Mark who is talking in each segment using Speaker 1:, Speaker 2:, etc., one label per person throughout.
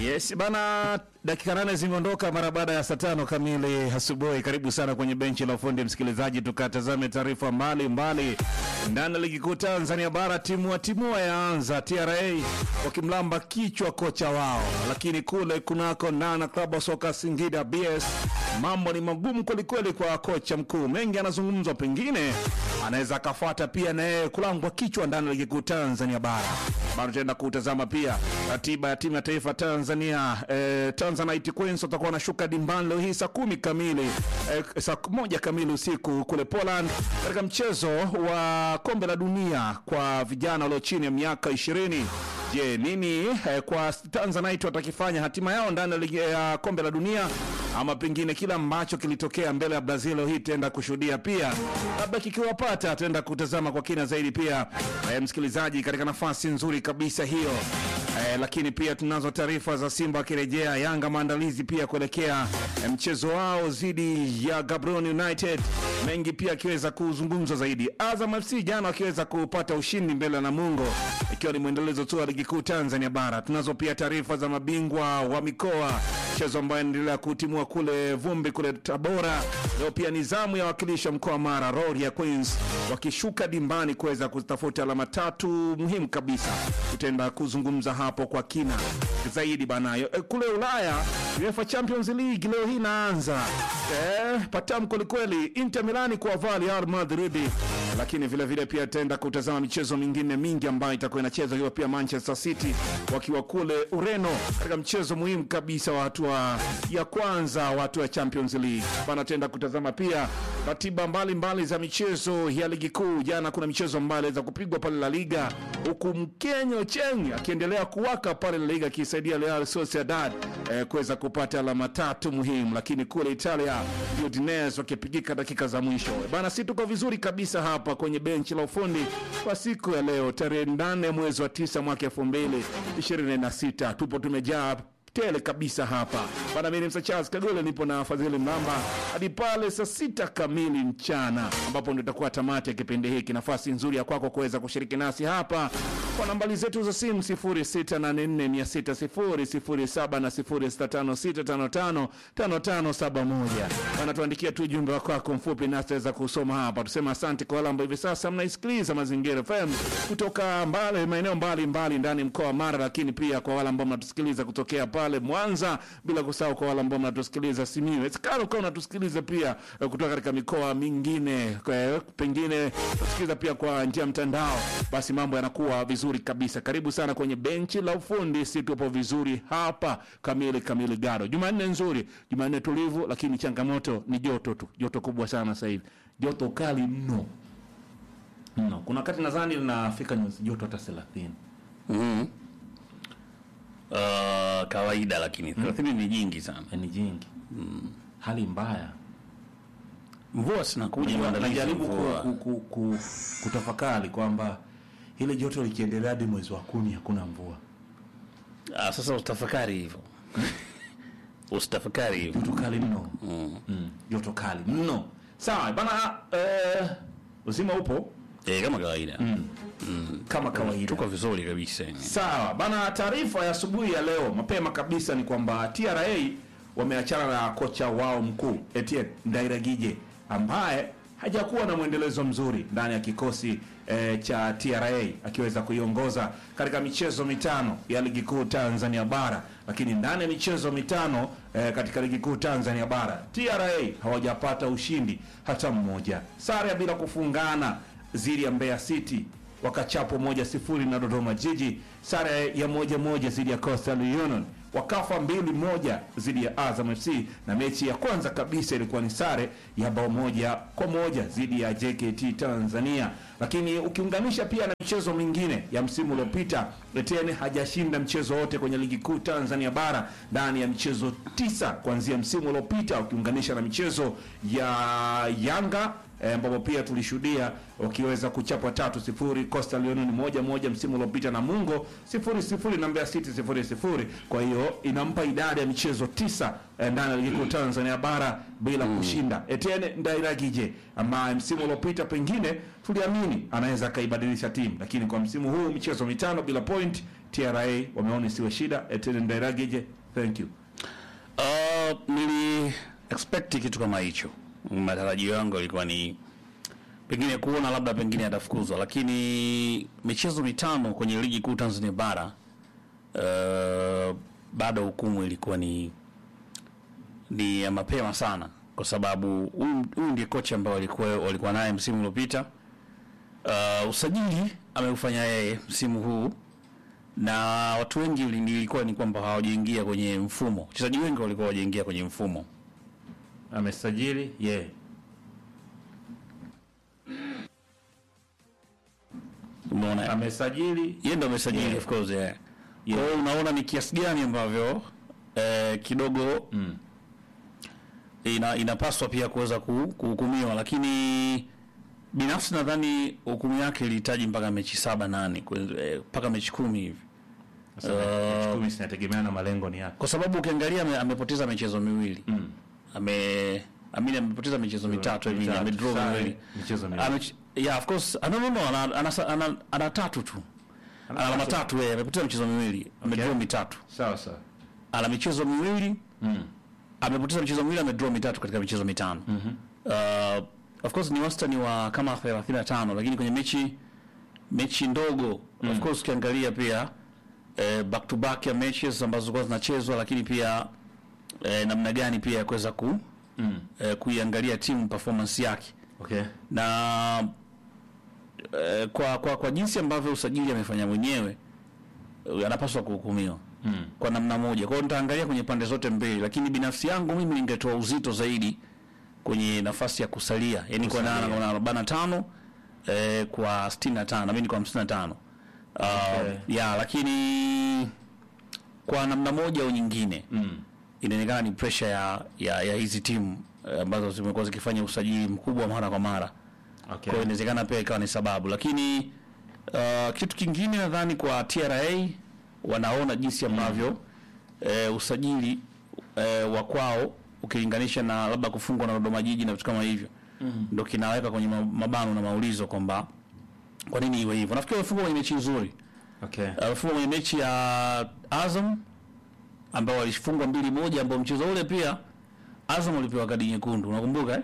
Speaker 1: Yes, bana, dakika 8 zimeondoka mara baada ya saa 5 kamili asubuhi. Karibu sana kwenye benchi la ufundi msikilizaji, tukatazame taarifa mbalimbali ndani ya ligi kuu Tanzania bara. Timu yaanza, TRA wakimlamba kichwa kocha wao, lakini kule kunako Nana Club of Soka Singida BS mambo ni magumu kweli kwa kocha mkuu. Mengi anazungumzwa, pengine anaweza akafuata pia na yeye kulangwa kichwa ndani ya ligi kuu Tanzania bara. Bado tutaenda kutazama pia ratiba ya timu ya taifa Tanzania. Tanzanite Queens watakuwa wanashuka dimbani leo hii saa 10 kamili, saa 1 kamili usiku kule Poland katika mchezo wa kombe la dunia kwa vijana walio chini ya miaka 20. Je, nini kwa Tanzanite watakifanya hatima yao ndani ya ligi ya kombe la dunia, ama pengine kila ambacho kilitokea mbele ya Brazil hii tenda kushuhudia pia, labda kikiwapata tenda kutazama kwa kina zaidi pia msikilizaji, katika nafasi nzuri kabisa hiyo. Lakini pia tunazo taarifa za Simba wakirejea, Yanga maandalizi pia kuelekea mchezo wao dhidi ya Gaborone United, mengi pia akiweza kuzungumzwa zaidi. Azam FC jana wakiweza kupata ushindi mbele ya Namungo, ikiwa ni mwendelezo tu wa ligi kuu Tanzania bara. Tunazo pia taarifa za mabingwa wa mikoa, mchezo ambao unaendelea kutimua kule vumbi kule Tabora. Leo pia nizamu ya wakilisha mkoa Mara, Royal Queens wakishuka dimbani kuweza kutafuta alama 3 muhimu kabisa. Tutaenda kuzungumza hapo kwa kina zaidi banayo. Kule Ulaya, UEFA Champions League leo hii inaanza. Patam kweli Inter Milan kwa Real Madrid, lakini vile pia tutaenda kutazama michezo mingine mingi ambayo itakuwa inachezwa. Hiyo pia Manchester City wakiwa kule Ureno katika mchezo muhimu kabisa wa hatua ya kwanza wa hatua ya Champions League. Bana, tutaenda kutazama pia ratiba mbalimbali za michezo ya ligi kuu. Jana kuna michezo ambayo iliweza kupigwa pale La Liga, huku Mkenyo Cheng akiendelea kuwaka pale La Liga akisaidia Real Sociedad kuweza kupata alama 3 muhimu, lakini kule Italia Udinese wakipigika dakika za mwisho. Bana, si tuko vizuri kabisa hapa kwenye benchi la ufundi kwa siku ya leo tarehe 8 mwezi wa 9 mwaka 2026. Tupo tumejaa tele kabisa hapa. Bana, mimi ni Charles Kagole, nipo na Fadhili Mlamba hadi pale saa 6 kamili mchana, ambapo ndio itakuwa tamati ya kipindi hiki. Nafasi nzuri ya kwako kuweza kushiriki nasi hapa kwa nambari zetu za simu 0684600007 na 0656555571. Bana, tuandikia tu ujumbe wako mfupi na tutaweza kusoma hapa. Tuseme asante kwa wale ambao hivi sasa mnaisikiliza Mazingira FM kutoka maeneo mbalimbali ndani mkoa wa Mara, lakini pia kwa wale ambao mnatusikiliza kutokea pale Mwanza, bila kusahau kwa wale ambao mnatusikiliza Simiyu. Esikano kwa unatusikiliza pia kutoka katika mikoa mingine, pengine tusikiliza pia kwa njia mtandao, basi mambo yanakuwa vizuri kabisa. Karibu sana kwenye benchi la ufundi, si tupo vizuri hapa kamili gado. Jumanne nzuri, Jumanne tulivu, lakini changamoto ni joto tu. Joto kubwa sana sasa hivi. Joto kali mno. Kuna wakati nadhani linafika joto hata 30.
Speaker 2: Kawaida, lakini 30 ni jingi sana.
Speaker 1: Ni jingi. Hali mbaya.
Speaker 2: Mvua sinakuja,
Speaker 1: najaribu kutafakari kwamba ile joto likiendelea hadi mwezi wa 10 hakuna mvua.
Speaker 2: Sasa utafakari hivyo. Usitafakari hivyo.
Speaker 1: Joto kali mno. Joto kali mno. Sawa bana, uzima upo?
Speaker 2: Kama kawaida.
Speaker 1: Kama kawaida.
Speaker 2: Tuko vizuri kabisa.
Speaker 1: Sawa bana, taarifa ya asubuhi ya leo mapema kabisa ni kwamba TRA wameachana na kocha wao mkuu Etienne Ndairagije, ambaye hajakuwa na mwendelezo mzuri ndani ya kikosi cha TRA, akiweza kuiongoza katika michezo 5 ya ligi kuu Tanzania bara. Lakini ndani ya michezo 5 katika ligi kuu Tanzania bara, TRA hawajapata ushindi hata mmoja. Sare bila kufungana dhidi ya Mbeya City, wakachapo 1-0 na Dodoma Jiji. Sare ya 1-1 dhidi ya Coastal Union, wakafa 2-1 dhidi ya Azam FC, na mechi ya kwanza kabisa ilikuwa ni sare ya bao 1-1 dhidi ya JKT Tanzania. Lakini ukiunganisha pia na michezo mingine ya msimu uliopita, Etienne hajashinda mchezo wote kwenye ligi kuu Tanzania bara ndani ya michezo 9 kuanzia msimu uliopita, ukiunganisha na michezo ya Yanga ambapo pia tulishuhudia wakiweza kuchapwa 3-0 Coastal Union 1-1 msimu uliopita, na Mungo 0-0 na Mbeya City 0-0. Kwa hiyo inampa idadi ya michezo 9 ndani ya ligi kuu Tanzania bara bila kushinda. Etienne Ndairagije ambaye msimu uliopita pengine tuliamini anaweza kaibadilisha timu, lakini kwa msimu huu michezo 5 bila point TRA wameona isiwe shida. Etienne Ndairagije, thank you.
Speaker 2: Nili expect kitu kama hicho. Matarajio yangu yalikuwa ni pengine kuona labda pengine atafukuzwa, lakini michezo mitano kwenye ligi kuu Tanzania bara bado hukumu ilikuwa ni ya mapema sana, kwa sababu huyu ndiye kocha ambaye walikuwa naye msimu uliopita. Usajili ameufanya yeye msimu huu, na watu wengi ilikuwa ni kwamba hawajaingia kwenye mfumo. Wachezaji wengi walikuwa hawajaingia kwenye mfumo.
Speaker 1: Amesajili yeye.
Speaker 2: Umeona?
Speaker 1: Amesajili
Speaker 2: Yeye ndo amesajili, of course, yeah. Kwa hiyo unaona ni kiasi gani ambavyo kidogo inapaswa pia kuweza kuhukumiwa, lakini binafsi nadhani hukumu yake ilihitaji mpaka mechi 7-8 mpaka mechi 10 hivi.
Speaker 1: mechi 10 zinategemea na malengo ni yapi.
Speaker 2: Kwa sababu ukiangalia amepoteza michezo miwili. Amepoteza michezo mitatu hivi, amedraw miwili.
Speaker 1: Michezo miwili.
Speaker 2: Yeah, of course. Ana tatu tu. Ana alama tatu yeye, amepoteza michezo miwili, amedraw mitatu.
Speaker 1: Sawa sawa.
Speaker 2: Ana michezo miwili. Amepoteza michezo miwili, amedraw mitatu katika michezo mitano. Of course ni wastani wa kama 35, lakini kwenye mechi ndogo of course ukiangalia pia back to back ya matches ambazo kwa zinachezwa, lakini pia namna gani pia ya kuweza kuiangalia timu performance yake.
Speaker 1: Okay.
Speaker 2: Na kwa jinsi ambavyo usajili amefanya mwenyewe, anapaswa kuhukumiwa kwa namna moja. Kwa hiyo nitaangalia kwenye pande zote mbili, lakini binafsi yangu mimi ningetoa uzito zaidi kwenye nafasi ya kusalia, yani kwa na 45 kwa 65, na mimi kwa 55. Ya, lakini kwa namna moja au nyingine inaonekana ni pressure ya hizi timu ambazo zimekuwa zikifanya usajili mkubwa mara kwa mara.
Speaker 1: Okay.
Speaker 2: Kwa hiyo inawezekana pia ikawa ni sababu, lakini kitu kingine nadhani kwa TRA wanaona jinsi ambavyo usajili wa kwao ukilinganisha na labda kufungwa na Dodoma Jiji na vitu kama hivyo, ndio kinaweka kwenye mabano na maulizo kwamba kwa nini iwe hivyo. Nafikiri wafungwa kwenye mechi nzuri.
Speaker 1: Okay.
Speaker 2: Wafungwa kwenye mechi ya Azam ambao walifungwa 2-1, ambao mchezo ule pia Azam walipewa kadi nyekundu, unakumbuka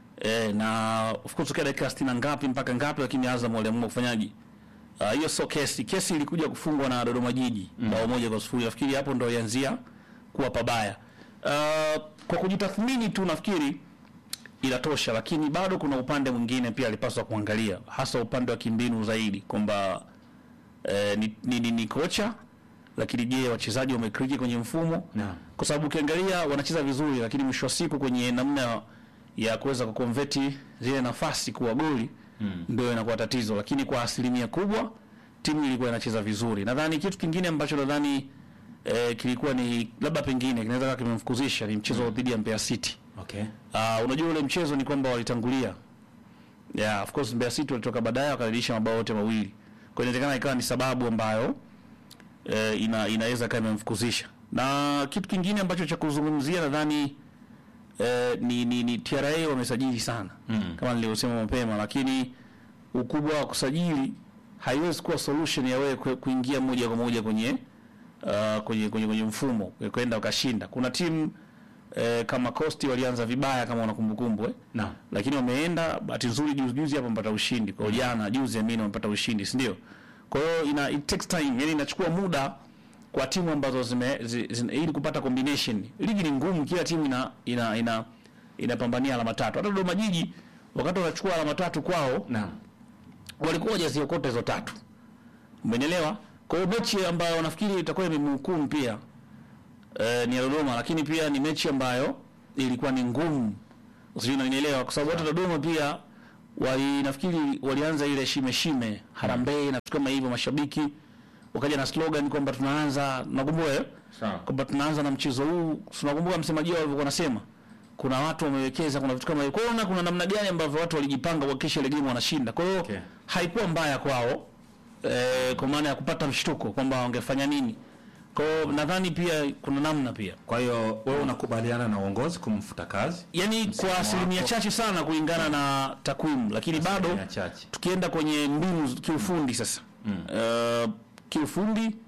Speaker 2: na of course kwa dakika 60 ngapi mpaka ngapi, lakini Azam waliamua kufanyaje? Hiyo so kesi ilikuja kufungwa na Dodoma Jiji bao 1-0. Nafikiri hapo ndio ilianzia kuwa pabaya. Kwa kujitathmini tu nafikiri inatosha, lakini bado kuna upande mwingine pia alipaswa kuangalia, hasa upande wa kimbinu zaidi, kwamba ni kocha, lakini je, wachezaji wamekriki kwenye mfumo?
Speaker 1: Naam.
Speaker 2: Kwa sababu ukiangalia wanacheza vizuri, lakini mwisho wa siku kwenye namna ya kuweza kukonveti zile nafasi kuwa goli ndio inakuwa tatizo, lakini kwa asilimia kubwa timu ilikuwa inacheza vizuri. Nadhani kitu kingine ambacho nadhani kilikuwa ni labda pengine kinaweza kama kimemfukuzisha ni mchezo dhidi ya Mbeya City.
Speaker 1: Okay.
Speaker 2: Unajua ule mchezo ni kwamba walitangulia. Yeah, of course Mbeya City walitoka baadaye wakarudisha mabao yote mawili. Kwa hiyo inawezekana ikawa ni sababu ambayo inaweza kama imemfukuzisha. Na kitu kingine ambacho cha kuzungumzia nadhani ni TRA wamesajili sana. Kama nilivyosema mapema, lakini ukubwa wa kusajili haiwezi kuwa solution ya wewe kuingia moja kwa moja kwenye mfumo kwenda ukashinda. Kuna timu kama Coast walianza vibaya kama unakumbukumbu
Speaker 1: Naam.
Speaker 2: Lakini wameenda bahati nzuri juzi hapa mpata ushindi. Kwa jana juzi amini wamepata ushindi, si ndio? Kwa hiyo it takes time, yani inachukua muda kwa timu ambazo ili kupata combination. Ligi ni ngumu, kila timu inapambania alama tatu. Hata Dodoma Jiji wakati wanachukua alama tatu kwao,
Speaker 1: Naam,
Speaker 2: walikuwa hawajaziokote hizo tatu. Umeelewa? Kwa hiyo mechi ambayo nafikiri itakuwa imemhukumu pia ni ya Dodoma, lakini pia ni mechi ambayo ilikuwa ni ngumu. Usinielewa, kwa sababu hata Dodoma pia nafikiri walianza ile shime harambee na kama hivyo, mashabiki wakaja na slogan kwamba tunaanza, nakumbuka
Speaker 1: sawa,
Speaker 2: kwamba tunaanza na mchezo huu. Tunakumbuka msemaji wao alikuwa anasema kuna watu wamewekeza, kuna vitu kama hivyo. Kwa hiyo kuna namna gani ambavyo watu walijipanga kuhakikisha ile game wanashinda. Kwa hiyo haikuwa mbaya kwao kwa maana ya kupata mshtuko kwamba wangefanya nini. Kwa hiyo nadhani pia kuna namna pia.
Speaker 1: Kwa hiyo wewe unakubaliana na uongozi kumfuta kazi?
Speaker 2: Yaani kwa asilimia chache sana kulingana na takwimu, lakini bado tukienda kwenye mbinu kiufundi sasa. Kiufundi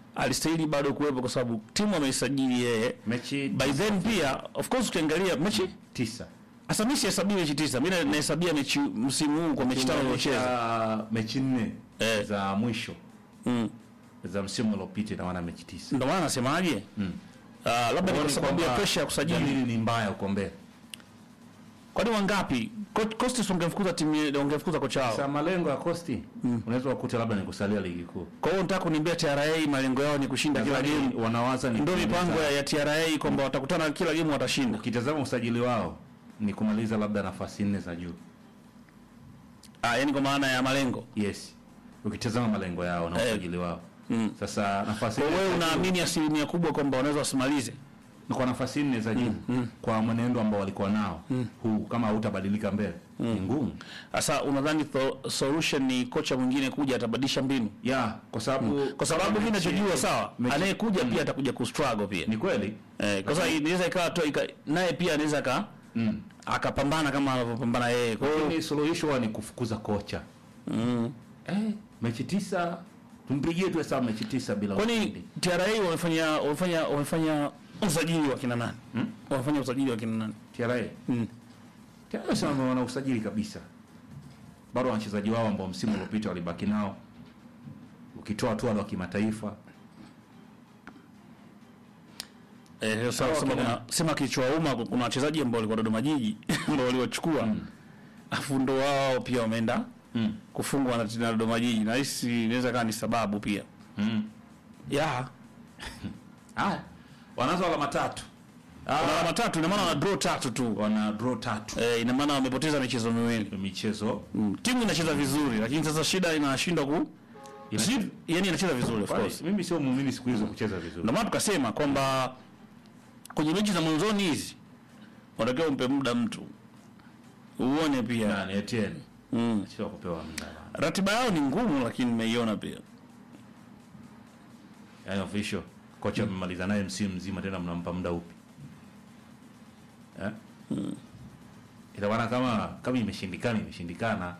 Speaker 2: alistahili bado kuwepo kwa sababu timu ameisajili yeye.
Speaker 1: Mechi
Speaker 2: By then pia of course ukiangalia mechi
Speaker 1: 9.
Speaker 2: Asa mimi sihesabii mechi 9. Mimi nahesabia mechi msimu huu kwa mechi 5 alizocheza.
Speaker 1: Mechi 4 za mwisho. Za msimu uliopita na wana mechi 9.
Speaker 2: Ndio maana nasemaje? Labda ni kwa sababu ya pressure ya kusajili.
Speaker 1: Ni mbaya uko mbele.
Speaker 2: Kwani wangapi? Costi ungemfukuza ungemfukuza kocha wao.
Speaker 1: Sasa malengo ya Costi unaweza kukuta labda ni kusalia ligi kuu.
Speaker 2: Kwa hiyo nataka kuniambia TRA malengo yao ni kushinda kila game.
Speaker 1: Wanawaza ni
Speaker 2: ndio mipango ya TRA kwamba watakutana kila game watashinda.
Speaker 1: Ukitazama usajili wao ni kumaliza labda nafasi 4 za juu.
Speaker 2: Yani kwa maana ya malengo.
Speaker 1: Yes. Ukitazama malengo yao na usajili wao. Sasa nafasi
Speaker 2: wewe unaamini asilimia kubwa kwamba wanaweza wasimalize
Speaker 1: kwa nafasi 4 za juu kwa mwenendo ambao walikuwa nao huu kama hautabadilika mbele ni ngumu.
Speaker 2: Sasa unadhani solution ni kocha mwingine kuja atabadilisha mbinu?
Speaker 1: Kwa sababu
Speaker 2: mimi ninachojua sawa anayekuja pia atakuja ku struggle pia.
Speaker 1: Ni kweli?
Speaker 2: Kwa sababu inaweza ikawa naye pia anaweza akapambana kama anavyopambana yeye.
Speaker 1: Kwa hiyo ni solution ni kufukuza kocha. Mechi 9 tumpigie tu hesabu mechi 9 bila.
Speaker 2: Kwani TRA wamefanya usajili wa kina nani? Wamefanya usajili wa kina nani?
Speaker 1: TRA. TRA sana wana usajili kabisa. Bado wachezaji wao ambao msimu uliopita walibaki nao. Ukitoa tu wale wa kimataifa.
Speaker 2: Sema kichwauma kuna wachezaji ambao walikuwa Dodoma Jiji ndio waliwachukua. Afu ndo wao pia wameenda kufungwa na Dodoma Jiji na hisi inaweza kaa ni sababu pia.
Speaker 1: Wanaanza alama 3.
Speaker 2: Alama 3 ina maana wana draw 3 tu.
Speaker 1: Wana draw 3.
Speaker 2: Ina maana wamepoteza michezo miwili. Timu inacheza vizuri lakini sasa shida inashindwa yani inacheza vizuri of course.
Speaker 1: Mimi sio muumini siku hizo kucheza vizuri.
Speaker 2: Ndio maana tukasema kwamba kwenye mechi za mwanzoni hizi wanatakiwa umpe muda mtu. Uone pia
Speaker 1: nani Etienne. Sio kupewa muda.
Speaker 2: Ratiba yao ni ngumu lakini nimeiona pia.
Speaker 1: Yaani official kocha amemaliza naye msimu mzima tena mnampa muda upi? Ila wana kama imeshindikana.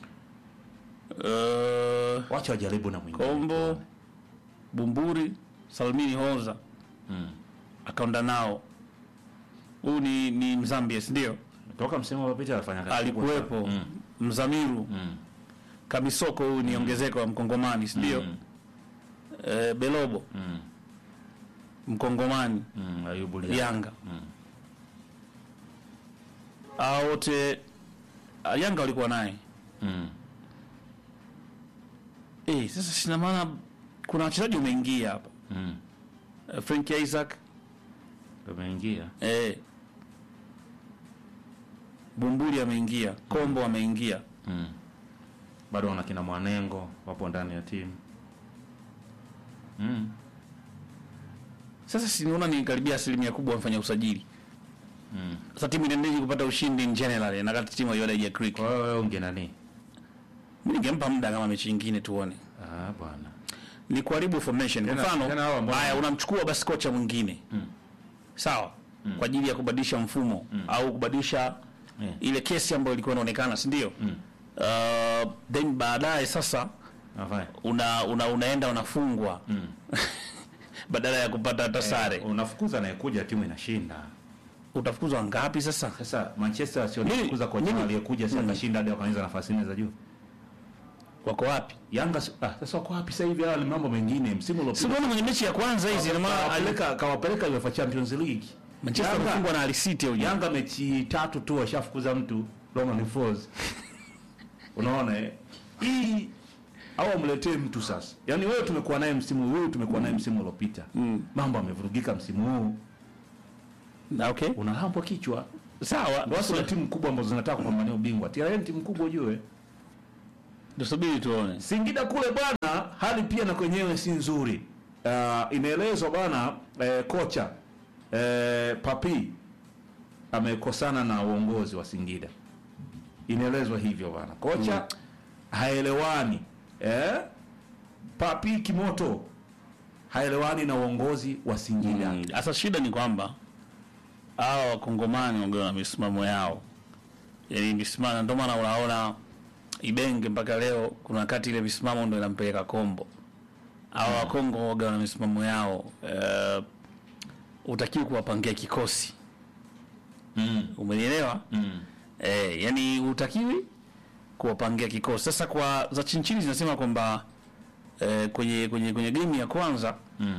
Speaker 1: Wacha wajaribu na mwingine.
Speaker 2: Kombo, Bumburi, Salmini Hoza. Akaunda nao. Huyu ni Mzambia, ndio?
Speaker 1: Toka msimu uliopita alifanya kazi.
Speaker 2: Alikuwepo. Mzamiru. Kamisoko huyu ni ongezeko wa Mkongomani, ndio? Belobo. Mkongomani.
Speaker 1: Ayubu
Speaker 2: Yanga. Wote Yanga walikuwa naye. Sasa sina maana kuna wachezaji umeingia hapa. Frank Isaac
Speaker 1: ameingia.
Speaker 2: Bumbuli ameingia, Kombo ameingia.
Speaker 1: Bado wana kina Mwanengo wapo ndani ya timu.
Speaker 2: Sasa sinaona ni karibia asilimia kubwa wamefanya usajili. Sasa timu inaendelea kupata ushindi in general na kati timu ya Creek.
Speaker 1: Kwa hiyo wewe unge nani?
Speaker 2: Mimi ningempa muda kama mechi nyingine tuone.
Speaker 1: Bwana.
Speaker 2: Ni kuharibu formation. Kwa mfano, haya unamchukua basi kocha mwingine. Sawa? Kwa ajili ya kubadilisha mfumo au kubadilisha ile kesi ambayo ilikuwa inaonekana, si ndio? Then baadaye sasa unaenda unafungwa. Badala ya kupata hata sare.
Speaker 1: Unafukuza na kuja timu inashinda.
Speaker 2: Utafukuzwa ngapi sasa?
Speaker 1: Sasa Manchester sio kufukuza kocha aliyekuja sasa akashinda hadi akaanza nafasi 4 za juu.
Speaker 2: Wako wapi?
Speaker 1: Yanga sasa wako wapi sasa hivi? Hao mambo mengine msimu uliopita.
Speaker 2: Sio kwenye mechi ya kwanza hizi na maana
Speaker 1: kawapeleka UEFA Champions League.
Speaker 2: Manchester walifungwa na Al City huyo.
Speaker 1: Yanga mechi 3 tu washafukuza mtu Roman Falls. Unaona hii au amletee mtu sasa. Yaani wewe tumekuwa naye msimu huu, tumekuwa naye msimu uliopita. Mambo yamevurugika msimu huu.
Speaker 2: Okay.
Speaker 1: Unahapo kichwa.
Speaker 2: Sawa,
Speaker 1: watu wa timu kubwa ambazo zinataka kupambania ubingwa. TRA timu kubwa ujue.
Speaker 2: Tusubiri tuone.
Speaker 1: Singida kule bwana, hali pia na kwenyewe si nzuri. Inaelezwa bwana kocha Papi amekosana na uongozi wa Singida. Inaelezwa hivyo bwana. Kocha haelewani. Papi Kimoto haelewani na uongozi wa Singida.
Speaker 2: Sasa shida ni kwamba hao wakongomani wangeo na misimamo yao. Yaani misimamo ndio maana unaona Ibenge mpaka leo kuna wakati ile misimamo ndio inampeleka Kombo. Hawa wa Kongo waga na misimamo yao. Utakiwa kuwapangia kikosi. Umenielewa? Yani utakiwi kuwapangia kikosi. Sasa kwa za chinchini zinasema kwamba kwenye game ya kwanza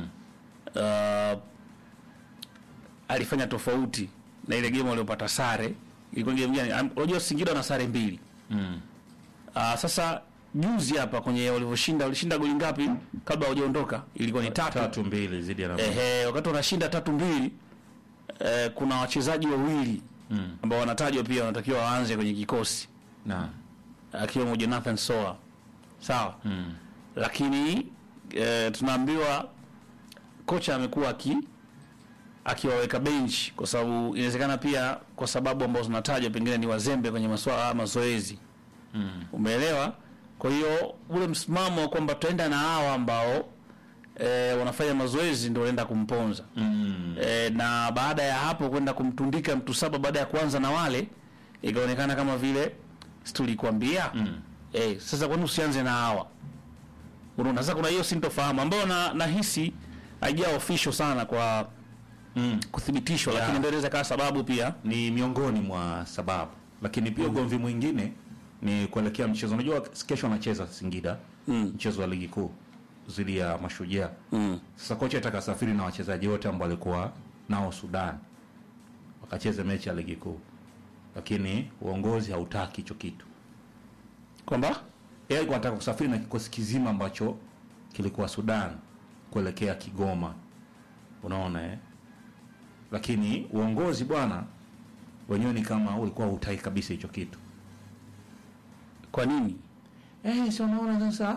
Speaker 2: alifanya tofauti na ile game waliopata sare. Ilikuwa game gani? Unajua Singida na sare 2. Sasa juzi hapa kwenye walishinda goli ngapi kabla hawajaondoka? Ilikuwa ni
Speaker 1: 3-2 zidi ya
Speaker 2: wakati wanashinda 3-2 kuna wachezaji wawili ambao wanatajwa pia wanatakiwa waanze kwenye kikosi. Akiwemo Jonathan Soa. Sawa? Lakini tunaambiwa kocha amekuwa akiwaweka bench kwa sababu inawezekana pia kwa sababu ambazo zinatajwa pengine ni wazembe kwenye masuala mazoezi. Umeelewa? Kwa hiyo ule msimamo kwamba tutaenda na hawa ambao wanafanya mazoezi ndio wanaenda kumponza. Na baada ya hapo kwenda kumtundika mtu 7 baada ya kuanza na wale ikaonekana kama vile tulikwambia. Sasa kwa nini usianze na hawa? Unaona sasa kuna hiyo sintofahamu ambayo nahisi haijao official sana kwa kuthibitishwa, lakini ndio inaweza kuwa sababu pia
Speaker 1: ni miongoni mwa sababu. Lakini pia ugomvi mwingine ni kuelekea mchezo. Unajua kesho anacheza Singida mchezo wa ligi kuu dhidi ya Mashujaa. Sasa kocha atakasafiri na wachezaji wote ambao walikuwa nao Sudan wakacheza mechi ya ligi kuu, lakini uongozi hautaki hicho kitu,
Speaker 2: kwamba
Speaker 1: yeye alikuwa anataka kusafiri na kikosi kizima ambacho kilikuwa Sudan kuelekea Kigoma. Unaona lakini uongozi bwana wenyewe ni kama ulikuwa hutaki kabisa hicho kitu.
Speaker 2: Kwa nini?
Speaker 1: Si unaona sasa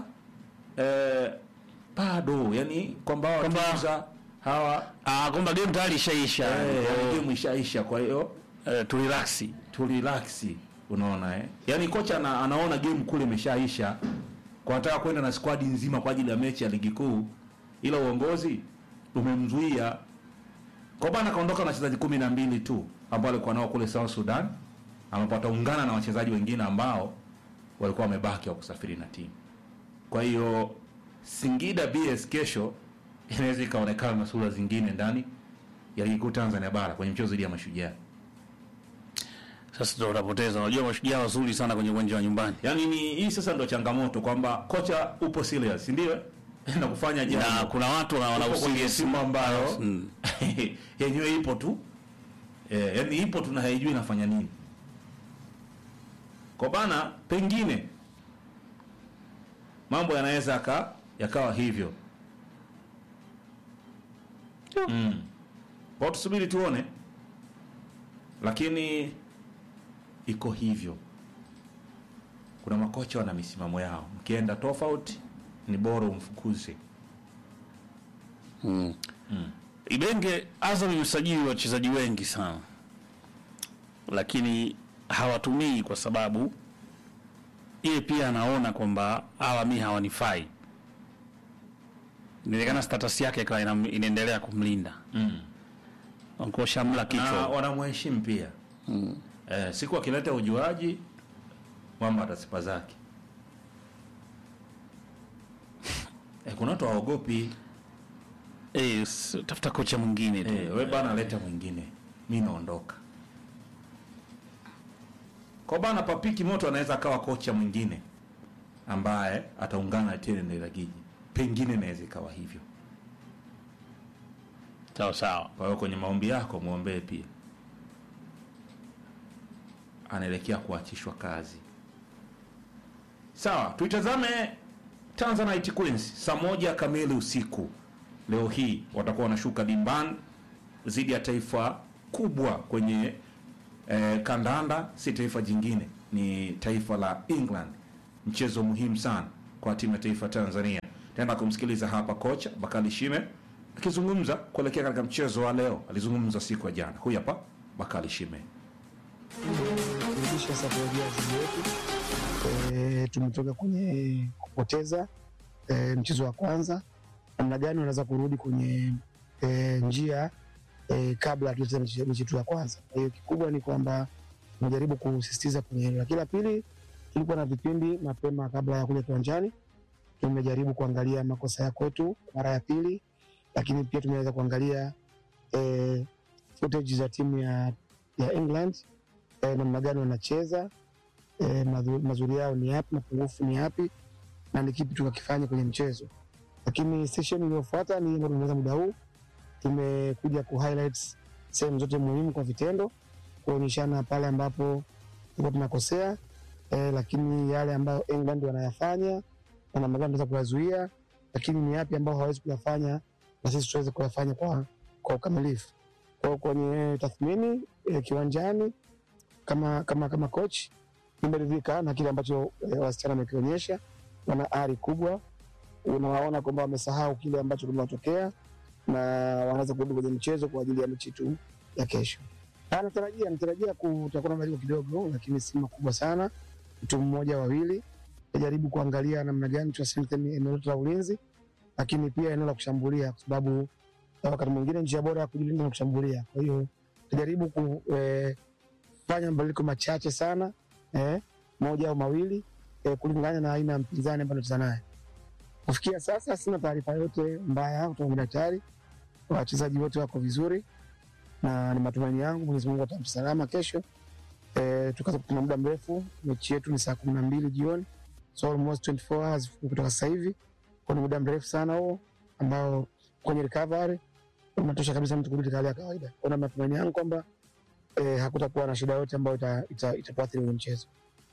Speaker 1: bado yani kwamba hawa
Speaker 2: kwamba game tayari ishaisha.
Speaker 1: Game ishaisha, kwa hiyo
Speaker 2: tu relax.
Speaker 1: Unaona yani kocha anaona game kule imeshaisha, kwa anataka kwenda na squad nzima kwa ajili ya mechi ya ligi kuu, ila uongozi umemzuia. Kwa bana kaondoka na wachezaji 12 tu ambao walikuwa nao kule South Sudan, amepata ungana na wachezaji wengine ambao walikuwa wamebaki wa kusafiri na timu. Kwa hiyo Singida BS kesho inaweza ikaonekana na sura zingine ndani ya ligi kuu Tanzania bara kwenye mchezo dhidi ya Mashujaa.
Speaker 2: Sasa ndio unapoteza. Unajua Mashujaa wazuri sana kwenye uwanja wa nyumbani.
Speaker 1: Yaani hii sasa ndio changamoto kwamba kocha upo serious, ndio? Na kufanya jambo.
Speaker 2: Na kuna watu wanahusia
Speaker 1: simu ambayo yenyewe ipo tu. Yaani ipo tu na haijui inafanya nini. Kwa bana pengine mambo yanaweza yakawa hivyo. Kwa tusubiri tuone. Lakini iko hivyo. Kuna makocha wana misimamo yao. Mkienda tofauti ni bora umfukuze.
Speaker 2: Ibenge Azam imesajili wachezaji wengi sana, lakini hawatumii kwa sababu yeye pia anaona kwamba hawa mimi hawanifai. Inaonekana status yake ikawa inaendelea kumlinda. Wankosha mla kichwa.
Speaker 1: Wanamheshimu pia. Siku akileta ujuaji mwamba atasipa zake. Kuna watu waogopi.
Speaker 2: Tafuta kocha mwingine tu.
Speaker 1: Wewe bana leta mwingine. Mimi naondoka. Kwa bana Papiki Moto anaweza akawa kocha mwingine ambaye ataungana tena na Iragiji. Pengine inaweza ikawa hivyo.
Speaker 2: Sawa.
Speaker 1: Kwa hiyo kwenye maombi yako muombee pia. Anaelekea kuachishwa kazi. Sawa, tuitazame Tanzanite Queens saa 1 kamili usiku. Leo hii watakuwa wanashuka dimbani dhidi ya taifa kubwa kwenye kandanda, si taifa jingine, ni taifa la England. Mchezo muhimu sana kwa timu ya taifa Tanzania. Tenda kumsikiliza hapa kocha Bakari Shime akizungumza kuelekea katika mchezo wa leo. Alizungumza siku ya jana. Huyu hapa Bakari Shime.
Speaker 3: Kurudisha safari yetu. Tumetoka kwenye kupoteza mchezo wa kwanza. Namna gani wanaweza kurudi kwenye njia kabla tucheze mechi ya kwanza. Kwa hiyo kikubwa ni kwamba tunajaribu kusisitiza kwenye hilo. Lakini la pili, tulikuwa na vipindi mapema kabla ya kuja kiwanjani tumejaribu kuangalia makosa ya kwetu mara ya pili, lakini pia tumeweza kuangalia footage za timu ya England, namna gani wanacheza, mazuri yao ni yapi, mapungufu ni yapi, na ni kipi tukakifanya kwenye mchezo. Lakini session iliyofuata ni ndio tumeweza muda huu tumekuja ku highlights sehemu zote muhimu kwa vitendo, kuonyeshana pale ambapo tulikuwa tunakosea, lakini yale ambayo England wanayafanya na namna gani tunaweza kuyazuia, lakini ni yapi ambayo hawezi kuyafanya na sisi tuweze kuyafanya kwa ukamilifu. Kwa kwenye tathmini kiwanjani kama coach nimeridhika na kile ambacho wasichana wamekionyesha. Wana ari kubwa, unawaona kwamba wamesahau kile ambacho kimewatokea na wanaanza kurudi kwenye mchezo kwa ajili ya mechi tu ya kesho. Natarajia kutakuwa na mabadiliko kidogo, lakini si makubwa sana, mtu mmoja wawili. Najaribu kuangalia namna gani tustrengthen eneo la ulinzi, lakini pia eneo la kushambulia, kwa sababu wakati mwingine njia bora ya kujilinda na kushambulia. Kwa hiyo najaribu kufanya mabadiliko machache sana, moja au mawili, kulingana na aina ya mpinzani ambaye tunacheza naye. Kufikia sasa sina taarifa yote mbaya kutoka kwa daktari. Wachezaji wote wako vizuri na ni matumaini yangu Mwenyezi Mungu atampa salama kesho. Tukaanza kutumia muda mrefu, mechi yetu ni saa 12 jioni, so almost 24 hours kutoka sasa hivi. Kwa muda mrefu sana huo ambao kwenye recovery unatosha kabisa mtu kurudi hali ya kawaida. Kwa matumaini yangu kwamba hakutakuwa na shida yote ambayo itaathiri mchezo.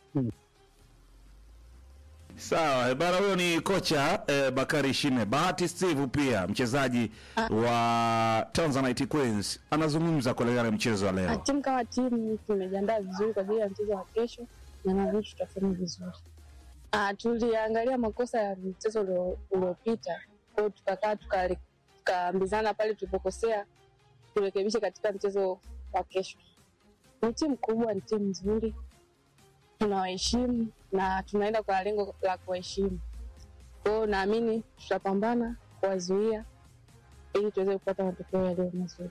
Speaker 1: Sawa, bana, huyo ni kocha Bakari Shime. Bahati Steve pia mchezaji wa Tanzanite Queens anazungumza kuelekea mchezo wa leo.
Speaker 4: Timu kama timu tumejiandaa vizuri kwa ajili ya mchezo wa kesho na nadhani tutafanya vizuri. Tuliangalia makosa ya mchezo uliopita, kwa tukakaa tukaambizana pale tulipokosea turekebishe katika mchezo wa kesho. Ni timu kubwa, ni timu nzuri, tunawaheshimu na tunaenda kwa lengo la kuwaheshimu. Kwa hiyo naamini tutapambana kuwazuia ili tuweze kupata matokeo yaliyo mazuri.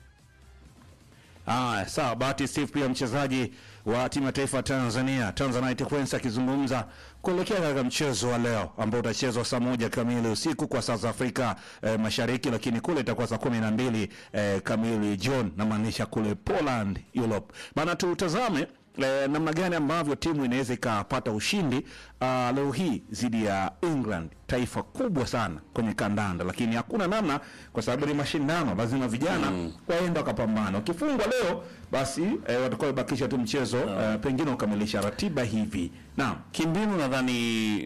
Speaker 1: Sawa, Bahati Steve pia mchezaji wa timu ya taifa ya Tanzania Tanzanite Queens akizungumza kuelekea katika mchezo wa leo ambao utachezwa saa 1 kamili usiku kwa saa za Afrika Mashariki, lakini kule itakuwa saa 12 kamili jioni, na maanisha kule Poland, Europe. Bana, tutazame namna gani ambavyo timu inaweza ikapata ushindi leo hii dhidi ya England, taifa kubwa sana kwenye kandanda, lakini hakuna namna kwa sababu ni mashindano, lazima vijana waende wakapambana. Ukifungwa leo basi watakuwa wabakisha tu mchezo pengine ukamilisha ratiba hivi. Naam,
Speaker 2: kimbinu nadhani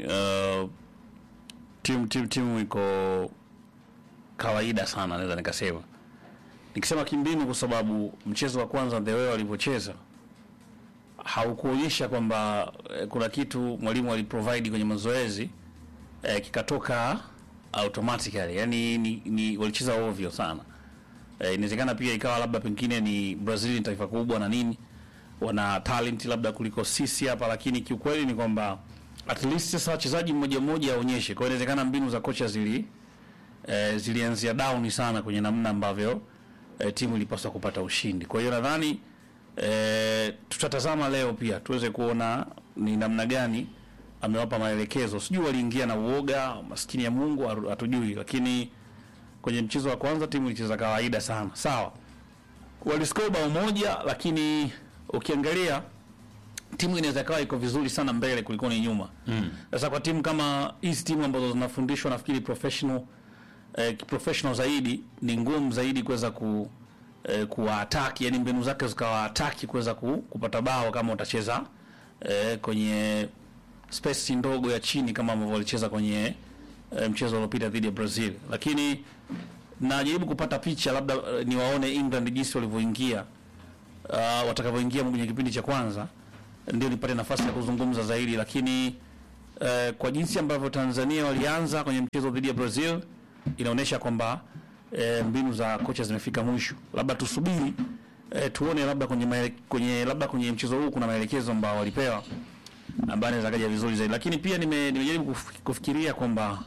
Speaker 2: timu iko kawaida sana, naweza nikasema. Nikisema kimbinu kwa sababu mchezo wa kwanza the way walivyocheza haukuonyesha kwamba kuna kitu mwalimu aliprovide kwenye mazoezi kikatoka automatically. Yani ni walicheza ovyo sana. Inawezekana pia ikawa labda pengine ni Brazil ni taifa kubwa na nini, wana talent labda kuliko sisi hapa, lakini kiukweli ni kwamba at least sasa wachezaji mmoja mmoja aonyeshe. Kwa hiyo inawezekana mbinu za kocha zilianzia down sana kwenye namna ambavyo timu ilipaswa kupata ushindi. Kwa hiyo nadhani tutatazama leo pia tuweze kuona ni namna gani amewapa maelekezo. Sijui waliingia na uoga, maskini ya Mungu hatujui, lakini kwenye mchezo wa kwanza timu ilicheza kawaida sana. Sawa, waliscore bao moja, lakini ukiangalia timu inaweza kawa iko vizuri sana mbele kuliko ni nyuma. Sasa kwa timu kama hizi timu ambazo zinafundishwa nafikiri professional zaidi, ni ngumu zaidi kuweza kuwa-attack, yani mbinu zake zikawa-attack kuweza kupata bao kama utacheza kwenye space ndogo ya chini kama ambavyo walicheza kwenye mchezo uliopita dhidi ya Brazil. Lakini najaribu kupata picha labda niwaone England jinsi walivyoingia, watakavyoingia kwenye kipindi cha kwanza, ndio nipate nafasi ya kuzungumza zaidi. Lakini kwa jinsi ambavyo Tanzania walianza kwenye mchezo dhidi ya Brazil inaonyesha kwamba mbinu za kocha zimefika mwisho. Labda tusubiri tuone labda kwenye mchezo huu kuna maelekezo ambayo walipewa ambayo inaweza kaja vizuri zaidi. Lakini pia nimejaribu kufikiria kwamba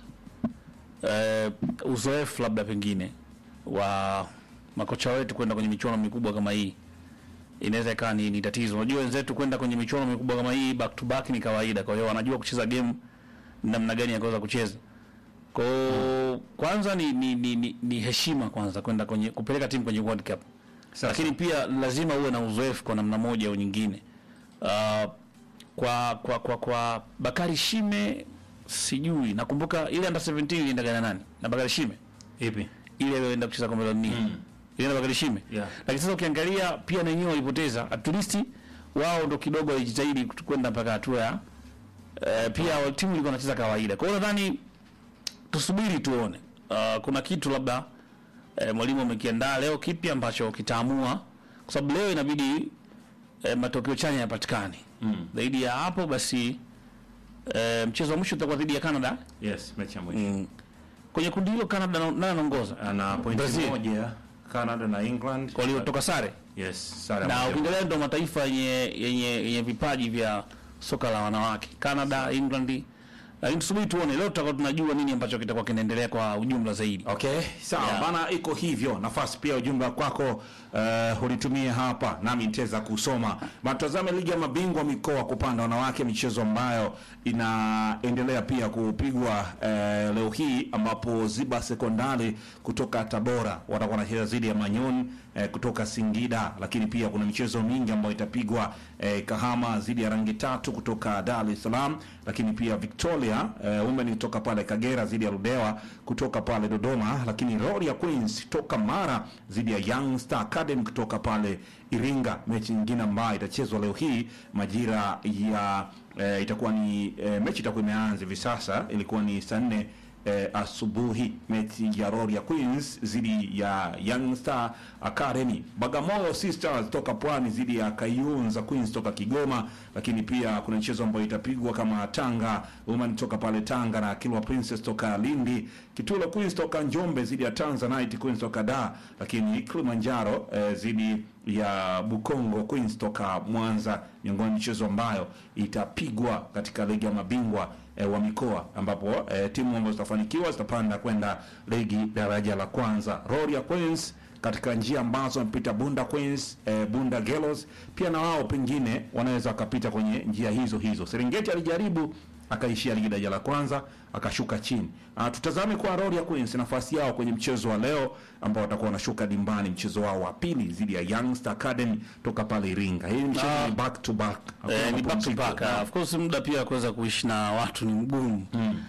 Speaker 2: uzoefu labda pengine wa makocha wetu kwenda kwenye michuano mikubwa kama hii inaweza ikawa ni tatizo. Unajua wenzetu kwenda kwenye michuano mikubwa kama hii back to back ni kawaida, kwa hiyo wanajua kucheza game namna gani ya kuweza kucheza. Kwa kwanza ni heshima kwanza kwenda kwenye kupeleka timu kwenye World Cup. Lakini pia lazima uwe na uzoefu kwa namna moja au nyingine. Kwa Bakari Shime sijui, nakumbuka ile under 17 ilienda gana nani na Bakari Shime
Speaker 1: Ipi?
Speaker 2: ile ilienda kucheza kombe la dunia ile na Bakari Shime.
Speaker 1: Yeah.
Speaker 2: Lakini sasa ukiangalia pia na wenyewe walipoteza, at least wao ndo kidogo walijitahidi kwenda mpaka hatua ya pia timu ilikuwa inacheza kawaida. Kwa hiyo nadhani tusubiri tuone. Kuna kitu labda mwalimu amekiandaa leo kipi ambacho kitaamua, kwa sababu leo inabidi matokeo chanya yapatikane. Zaidi ya hapo basi mchezo wa mwisho utakuwa dhidi ya Canada.
Speaker 1: Yes, mechi ya mwisho.
Speaker 2: Kwenye kundi hilo Canada nani anaongoza?
Speaker 1: Ana pointi moja, Canada na England
Speaker 2: Waliotoka sare.
Speaker 1: Yes, sare.
Speaker 2: Na ukiangalia ndo mataifa yenye vipaji vya soka la wanawake, Canada, England. Lakini tusubiri tuone, leo tutakuwa tunajua nini ambacho kitakuwa kinaendelea kwa ujumla zaidi.
Speaker 1: Okay, sawa. Yeah. Bana iko hivyo. Nafasi pia ujumbe kwako ulitumia hapa nami nitaweza kusoma. Matazame ligi ya mabingwa mikoa kupanda wanawake, michezo ambayo inaendelea pia kupigwa leo hii, ambapo Ziba Sekondari kutoka Tabora watakuwa wanacheza dhidi ya Manyoni kutoka Singida, lakini pia kuna michezo mingi ambayo itapigwa Kahama dhidi ya Rangi Tatu kutoka Dar es Salaam, lakini pia Victoria women kutoka pale Kagera dhidi ya Ludewa kutoka pale Dodoma, lakini Royal Queens toka Mara dhidi ya Young Star Academy kutoka pale Iringa. Mechi nyingine ambayo itachezwa leo hii majira ya itakuwa ni mechi itakuwa imeanza hivi sasa, ilikuwa ni saa 4 asubuhi, mechi ya Royal Queens dhidi ya Young Star Academy. Bagamoyo Sisters toka Pwani dhidi ya Kayunza Queens toka Kigoma, lakini pia kuna mchezo ambao itapigwa kama Tanga Women toka pale Tanga na Kilwa Princess toka Lindi, Kitulo Queens toka Njombe dhidi ya Tanzanite Queens toka Dar, lakini Kilimanjaro dhidi ya Bukongo Queens toka Mwanza, miongoni michezo ambayo itapigwa katika ligi ya mabingwa wa mikoa, ambapo timu ambazo zitafanikiwa zitapanda kwenda ligi daraja la kwanza. Royal Queens katika njia ambazo wamepita Bunda Queens, Bunda Girls pia na wao pengine wanaweza wakapita kwenye njia hizo hizo. Serengeti alijaribu akaishia ligi daraja la kwanza akashuka chini. Tutazame kwa Royal Queens nafasi yao kwenye mchezo wa leo ambao watakuwa wanashuka dimbani, mchezo wao wa pili dhidi ya Young Star Academy toka pale Iringa. Hii mchezo ni back to back.
Speaker 2: Ni back to back. Of course muda pia kuweza kuishi na watu ni mgumu.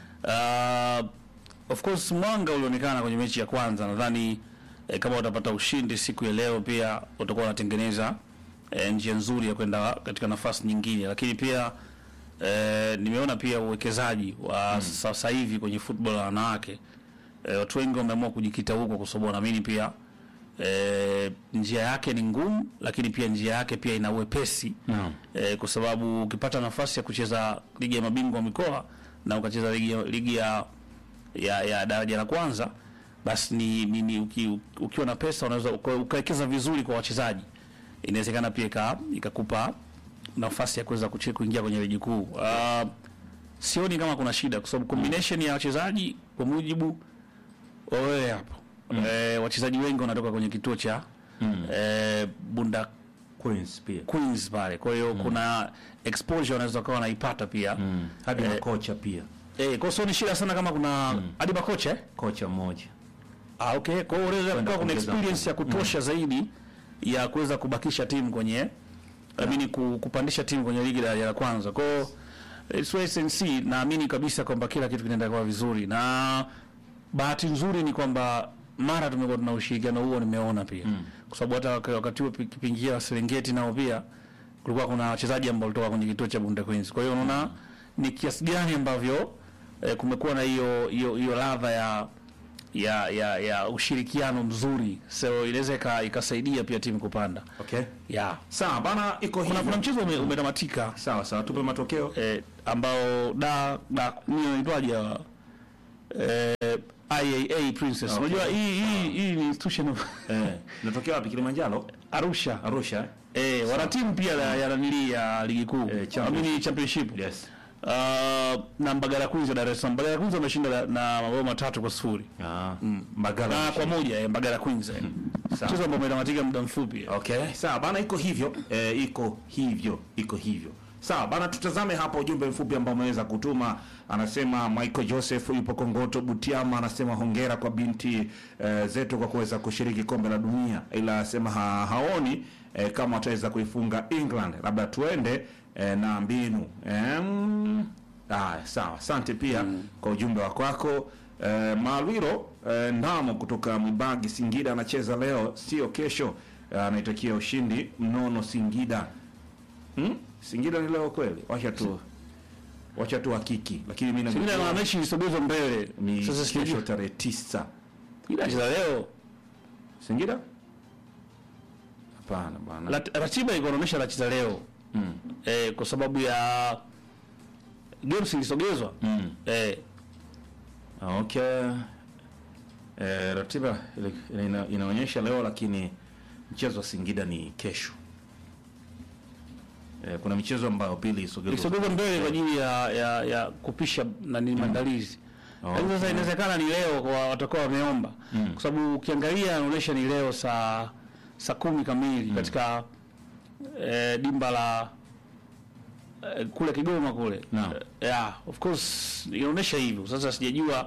Speaker 2: Of course mwanga ulionekana kwenye mechi ya kwanza, nadhani kama utapata ushindi siku ya leo pia utakuwa unatengeneza njia nzuri ya kwenda katika nafasi nyingine, lakini pia nimeona pia uwekezaji wa sasa hivi kwenye football ya wanawake. Watu wengi wameamua kujikita huko kwa sababu wanaamini pia njia yake ni ngumu, lakini pia njia yake pia ina uwepesi. Kwa sababu ukipata nafasi ya kucheza ligi ya mabingwa mikoa na ukacheza ligi ya daraja la kwanza, basi ukiwa na pesa unaweza ukawekeza vizuri kwa wachezaji, inawezekana pia ikakupa nafasi ya kuweza kuingia kwenye ligi kuu. Sioni kama kuna shida, kwa sababu combination ya wachezaji kwa mujibu wewe hapo wachezaji wengi wanatoka kwenye kituo cha Bunda
Speaker 1: Queens pia
Speaker 2: Queens pale, kwa hiyo kuna exposure wanaweza kuwa wanaipata pia
Speaker 1: hadi makocha pia
Speaker 2: kwa hiyo ni shida sana kama kuna hadi makocha
Speaker 1: kocha mmoja.
Speaker 2: Okay, kwa hiyo unaweza kuwa kuna experience ya kutosha zaidi ya kuweza kubakisha timu kwenye kupandisha timu kwenye ligi ya kwanza. Kwa hiyo it's wait and see. Naamini kabisa kwamba kila kitu kinaenda kwa vizuri, na bahati nzuri ni kwamba mara tumekuwa tuna ushirikiano huo, nimeona pia kwa sababu hata wakati huo kipingia Serengeti nao pia kulikuwa kuna wachezaji ambao walitoka kwenye kituo cha Bunda Queens. Kwa hiyo unaona ni kiasi gani ambavyo kumekuwa na hiyo ladha ya ushirikiano mzuri, so inaweza ikasaidia pia timu kupanda.
Speaker 1: Okay.
Speaker 2: Yeah.
Speaker 1: Sawa bana, iko hivi.
Speaker 2: Kuna mchezo umetamatika.
Speaker 1: Sawa, tupe matokeo.
Speaker 2: Ambao inaitwaje IAA Princess. Unajua hii ni institution
Speaker 1: inatokea wapi? Kilimanjaro?
Speaker 2: Arusha.
Speaker 1: Wana
Speaker 2: timu pia ya ligi kuu. Championship.
Speaker 1: Yes.
Speaker 2: Na Mbagala Queens ya Dar es Salaam. Mbagala Queens wameshinda na mabao 3-0.
Speaker 1: Mbagala
Speaker 2: kwa moja Mbagala Queens. Mchezo ambao umetamatika muda mfupi.
Speaker 1: Okay. Sawa bana, iko hivyo. Iko hivyo. Sawa bana, tutazame hapa ujumbe mfupi ambao umeweza kutuma. Anasema Michael Joseph yupo Kongoto Butiama, anasema hongera kwa binti zetu kwa kuweza kushiriki kombe la dunia, ila anasema haoni kama wataweza kuifunga England, labda tuende na mbinu. Sawa, asante pia kwa ujumbe wako wako. Malwiro Ndamo kutoka Mwibagi Singida anacheza leo sio kesho. Anaitakia ushindi mnono Singida. Singida ni leo kweli? Wacha tu hakiki. Lakini mimi
Speaker 2: Singida na mechi isogezwe mbele.
Speaker 1: Sasa kesho tarehe 9.
Speaker 2: Ila leo
Speaker 1: Singida? Hapana bwana.
Speaker 2: Ratiba iko inaonyesha anacheza leo. Kwa sababu ya games ilisogezwa.
Speaker 1: Okay. Ratiba inaonyesha leo, lakini mchezo wa Singida ni kesho. Kuna michezo ambayo pili
Speaker 2: isogezwa mbele kwa ajili ya kupisha na ni maandalizi. Sasa inawezekana ni leo kwa watakuwa wameomba. Kwa sababu ukiangalia inaonyesha ni leo saa 10 kamili katika dimba la kule Kigoma kule. Of course inaonyesha hivyo. Sasa sijajua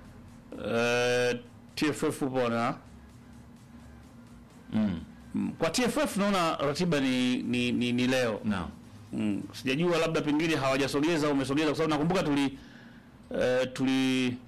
Speaker 2: TFF bwana. Kwa TFF naona ratiba ni leo. Sijajua labda pengine hawajasogeza au umesogeza, kwa sababu nakumbuka tuli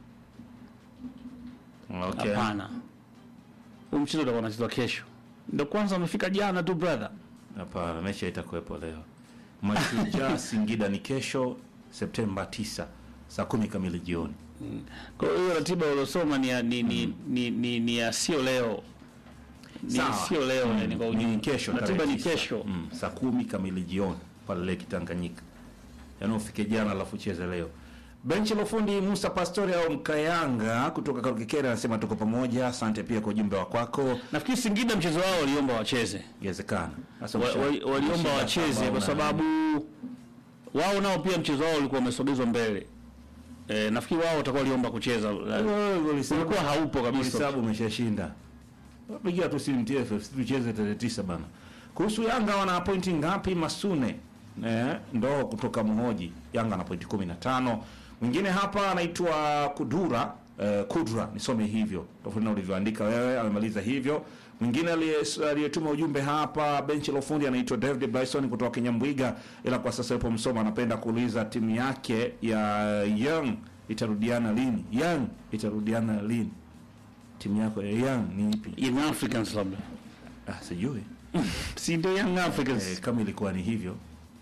Speaker 1: okay.
Speaker 2: Hapana. Mchezo utakuwa unachezwa kesho. Ndio kwanza umefika jana tu brother.
Speaker 1: Hapana, mechi itakuwepo leo. Mashujaa Singida ni kesho Septemba 9 saa 10 kamili jioni.
Speaker 2: Kwa hiyo ratiba ulosoma ni ya sio leo. Sio leo ni kwa ujumla
Speaker 1: kesho.
Speaker 2: Ratiba ni kesho.
Speaker 1: Saa 10 kamili jioni pale Lake Tanganyika. Yaani ufike jana alafu cheze leo. Benchi la fundi Musa Pastori au Mkayanga kutoka Karukikere anasema tuko pamoja. Asante pia kwa ujumbe wako.
Speaker 2: Nafikiri Singida mchezo wao waliomba wacheze.
Speaker 1: Inawezekana.
Speaker 2: Waliomba wacheze kwa sababu wao nao pia mchezo wao ulikuwa umesogezwa mbele. Nafikiri wao watakuwa waliomba kucheza. Ulikuwa haupo kabisa.
Speaker 1: Sababu umeshashinda. Pigia tu simu TFF tucheze tarehe 9 bana. Kuhusu Yanga wana pointi ngapi Masune? Ndo kutoka Mhoji. Yanga na pointi 15. Mwingine hapa anaitwa Kudra nisome hivyo tofauti na ulivyoandika wewe, amemaliza hivyo. Mwingine aliyetuma ujumbe hapa benchi la ufundi anaitwa David Bryson kutoka Kinyambwiga, ila kwa sasa yupo Msoma, anapenda kuuliza timu yake ya Young itarudiana lini? Timu yako ya Young ni ipi?
Speaker 2: Young Africans labda.
Speaker 1: Sijui.
Speaker 2: Si ndio Young Africans
Speaker 1: kama ilikuwa ni hivyo.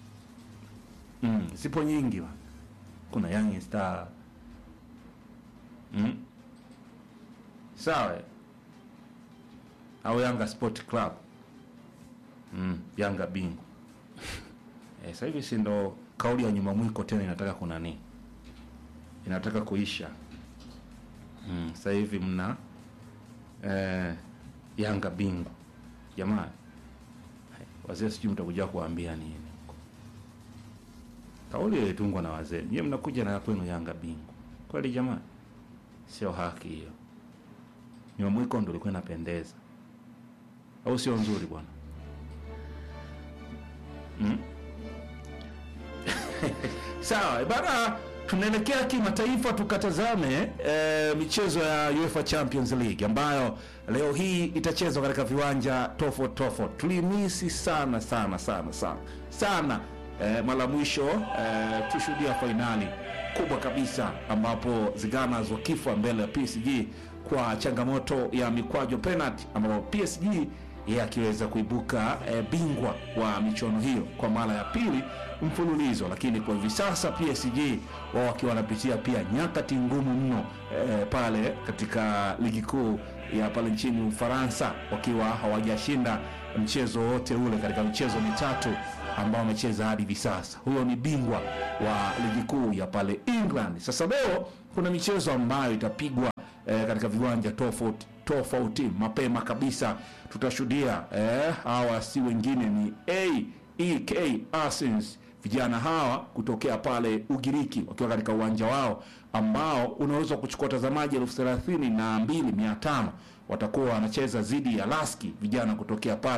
Speaker 1: Sipo nyingi wa. Kuna Young Star. Sawa. Au Yanga Sport Club. Yanga Bingu. Sasa hivi si ndo kauli ya nyuma mwiko tena inataka kuna nini? Inataka kuisha. Sasa hivi mna Yanga Bingu. Jamani. Wazee sijui mtakuja kuambia nini. Kauli ile tungwa na wazee. Nyie mnakuja na kwenu Yanga Bingu. Kweli jamani? Sio haki hiyo. Nyuma mwiko ndo ilikuwa inapendeza. Au sio nzuri bwana? Sawa, bana tunaelekea kimataifa tukatazame michezo ya UEFA Champions League ambayo leo hii itachezwa katika viwanja tofauti. Tulimisi sana mara mwisho tushuhudia finali kubwa kabisa ambapo Ziganas wakifa mbele ya PSG kwa changamoto ya mikwaju penalty, ambapo PSG akiweza kuibuka bingwa wa michuano hiyo kwa mara ya pili mfululizo. Lakini kwa hivi sasa PSG wao wakiwa wanapitia pia nyakati ngumu mno pale katika ligi kuu ya pale nchini Ufaransa, wakiwa hawajashinda mchezo wote ule katika michezo mitatu ambao wamecheza hadi hivi sasa. Huyo ni bingwa wa ligi kuu ya pale England. Sasa leo kuna michezo ambayo itapigwa katika viwanja tofauti mapema kabisa. Tutashuhudia hawa si wengine ni AEK Athens, vijana hawa kutokea pale Ugiriki, wakiwa katika uwanja wao ambao unaweza kuchukua watazamaji 32,500. Watakuwa wanacheza dhidi ya Laski, vijana kutokea pale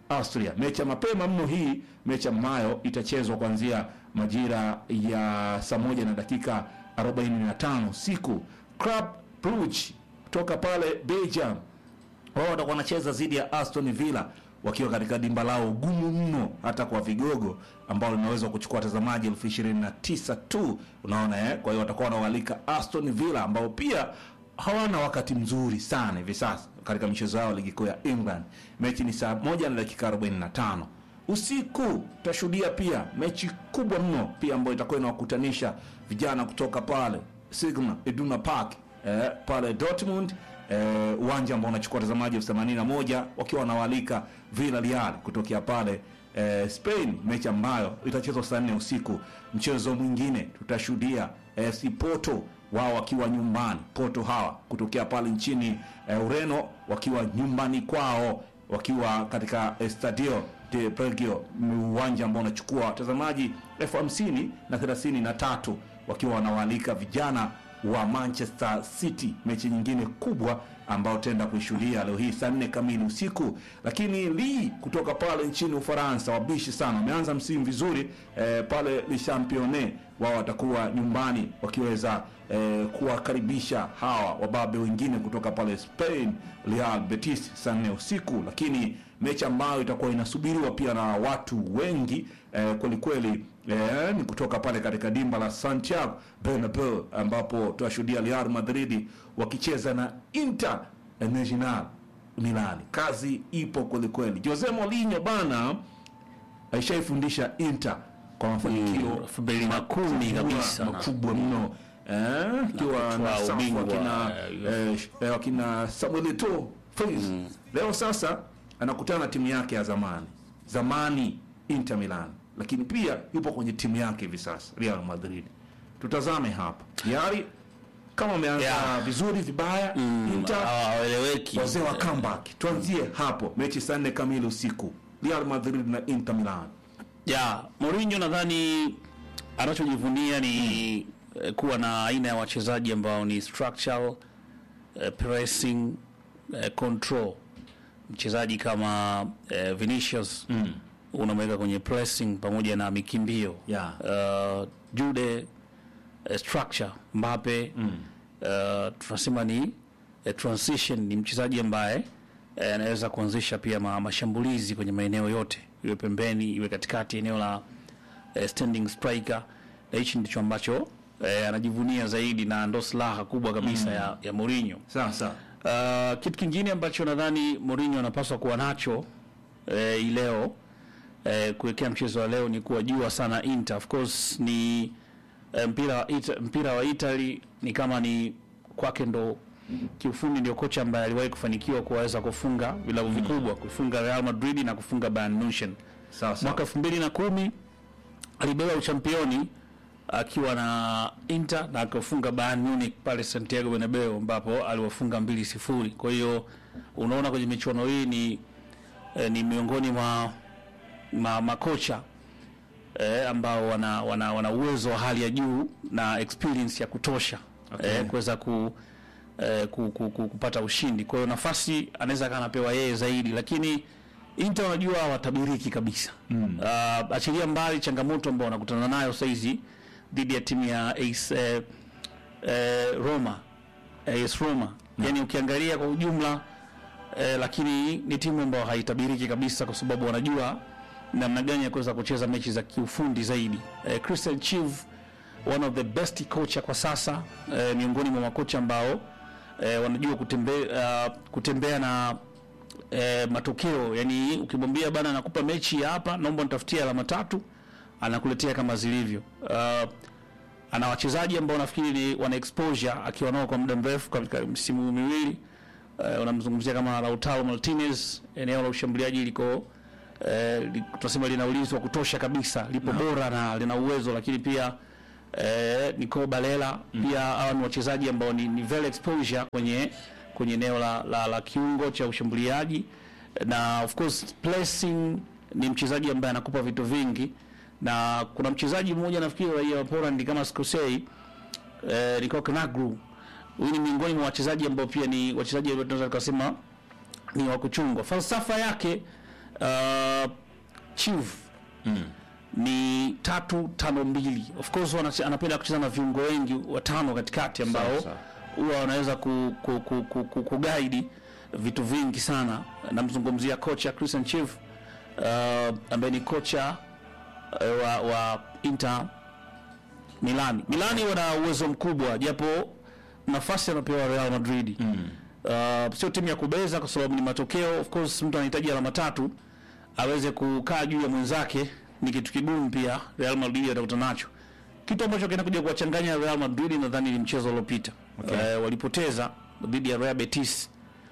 Speaker 1: Austria. Mechi ya mapema mno hii, mechi ambayo itachezwa kuanzia majira ya saa 1 na dakika 45 siku. Club Brugge kutoka pale Belgium, wao watakuwa wanacheza dhidi ya Aston Villa wakiwa katika dimba lao gumu mno hata kwa vigogo, ambao linaweza kuchukua watazamaji 29,000 tu, unaona kwa hiyo watakuwa wanawalika Aston Villa ambao pia hawana wakati mzuri sana hivi sasa katika michezo yao ligi kuu ya England. Mechi ni saa 1 na dakika 45 usiku. Tutashuhudia pia mechi kubwa mno pia ambayo itakuwa inawakutanisha vijana kutoka pale Signal Iduna Park pale Dortmund, uwanja ambao unachukua watazamaji 81 wakiwa wanawalika Villarreal kutokea pale Spain, mechi ambayo itachezwa saa 4 usiku. Mchezo mwingine tutashuhudia FC Porto wao wakiwa nyumbani, Porto hawa kutokea pale nchini Ureno wakiwa nyumbani kwao, wakiwa katika Estadio de Belgio, uwanja ambao unachukua watazamaji 50,033 wakiwa wanawalika vijana wa Manchester City, mechi nyingine kubwa ambao tenda kuishuhudia leo hii saa 4 kamili usiku. Lakini Lille kutoka pale nchini Ufaransa wabishi sana, wameanza msimu vizuri pale Le Championnat, wao watakuwa nyumbani wakiweza kuwakaribisha hawa wababe wengine kutoka pale Spain, Real Betis saa 4 usiku. Lakini mechi ambayo itakuwa inasubiriwa pia na watu wengi kweli kweli ni kutoka pale katika dimba la Santiago Bernabeu, ambapo tutashuhudia Real Madrid wakicheza na Inter Milan. Kazi ipo kweli kweli. Jose Mourinho bana aishaifundisha Inter kwa mafanikio
Speaker 2: 2010 kabisa
Speaker 1: makubwa mno, kiwa na safu wakina Samuel Eto'o. Leo sasa anakutana na timu yake ya zamani Inter Milan, lakini pia yupo kwenye timu yake hivi sasa Real Madrid. Tutazame hapa tayari kama ameanza vizuri vibaya Inter
Speaker 2: hawaeleweki,
Speaker 1: wazee wa comeback. Tuanzie hapo, mechi saa 4 kamili usiku, Real Madrid na Inter Milan.
Speaker 2: Mourinho nadhani anachojivunia ni kuwa na aina ya wachezaji ambao ni structural, pressing, control. Mchezaji kama Vinicius unamweka kwenye pressing pamoja na mikimbio. Jude structure. Mbappe tunasema ni transition, ni mchezaji ambaye anaweza kuanzisha pia mashambulizi kwenye maeneo yote, iwe pembeni, iwe katikati, eneo la standing striker. Na hichi ndicho ambacho anajivunia zaidi, na ndo silaha kubwa kabisa ya Mourinho.
Speaker 1: Sawa.
Speaker 2: Kitu kingine ambacho nadhani Mourinho anapaswa kuwa nacho leo kuelekea mchezo wa leo ni kuwajua sana Inter. Of course ni mpira wa Italy ni kama ni kwake ndo kiufundi ndio kocha ambaye aliwahi kufanikiwa kuweza kufunga vilabu vikubwa, kufunga Real Madrid na kufunga Bayern Munich. Mwaka 2010 alibeba uchampioni akiwa na Inter na akafunga Bayern Munich pale Santiago Bernabeu ambapo aliwafunga 2-0. Kwa hiyo unaona kwenye michuano hii ni miongoni mwa makocha ambao wana uwezo wa hali ya juu na experience ya kutosha kuweza kupata ushindi. Kwa hiyo nafasi anaweza kanapewa yeye zaidi, lakini Inter wanajua watabiriki kabisa. Achilia mbali changamoto ambao wanakutana nayo sasa hizi dhidi ya timu ya AS Roma. Yani ukiangalia kwa ujumla lakini ni timu ambayo haitabiriki kabisa, kwa sababu wanajua namna gani ya kuweza kucheza mechi za kiufundi zaidi. Christian Chiv, one of the best coach kwa sasa, miongoni mwa makocha ambao wanajua kutembea na matokeo. Yani ukimwambia bana nakupa mechi hapa, naomba nitafutie alama 3, anakuletea kama zilivyo. Ana wachezaji ambao nafikiri wana exposure akiwa nao kwa muda mrefu katika msimu miwili. Unamzungumzia kama Lautaro Martinez, eneo la ushambuliaji liko tunasema linaulizwa kutosha kabisa, lipo bora na lina uwezo, lakini pia Nico Balela pia hawa ni wachezaji ambao ni very exposure kwenye eneo la kiungo cha ushambuliaji. Na of course pressing, ni mchezaji ambaye anakupa vitu vingi. Na kuna mchezaji mmoja nafikiri raia wa Poland kama sikosei, Niko Knagru. Huyu ni miongoni mwa wachezaji ambao pia ni wachezaji ambao tunaweza kusema ni wa kuchungwa. Falsafa yake Chief ni 3-5-2. Of course anapenda kucheza na viungo wengi watano katikati ambao huwa wanaweza kuguide vitu vingi sana. Namzungumzia kocha Christian Chief ambaye ni kocha wa Inter Milani. Milani wana uwezo mkubwa japo nafasi anapewa Real Madrid. Sio timu ya kubeza kwa sababu ni matokeo. Of course mtu anahitaji alama 3 aweze kukaa juu ya mwenzake, ni kitu kigumu pia Real Madrid atakutana nacho. Kitu ambacho kinakuja kuwachanganya Real Madrid nadhani ni mchezo uliopita. Walipoteza dhidi ya Real Betis.